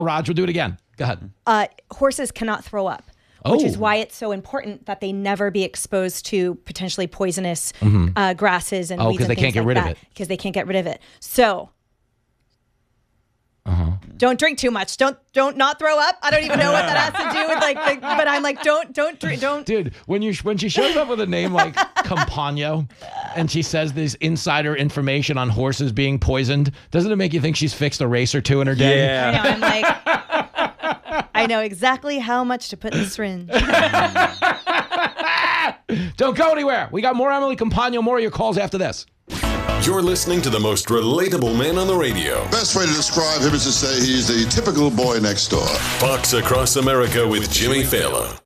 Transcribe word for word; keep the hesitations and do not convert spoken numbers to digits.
Raj, we'll do it again. Go ahead. Uh, horses cannot throw up. Oh. Which is why it's so important that they never be exposed to potentially poisonous mm-hmm. uh, grasses and oh, weeds and they things can't get like rid that. of it. Because they can't get rid of it. So uh-huh. don't drink too much. Don't don't not throw up. I don't even know what that has to do with like. The, but I'm like, don't don't drink. Don't. Dude, when you when she shows up with a name like Campagno, and she says this insider information on horses being poisoned, doesn't it make you think she's fixed a race or two in her day? Yeah. I know. I'm like. I know exactly how much to put in the syringe. Don't go anywhere. We got more Emily Campagno, more of your calls after this. You're listening to the most relatable man on the radio. Best way to describe him is to say he's the typical boy next door. Fox Across America with Jimmy Fallon.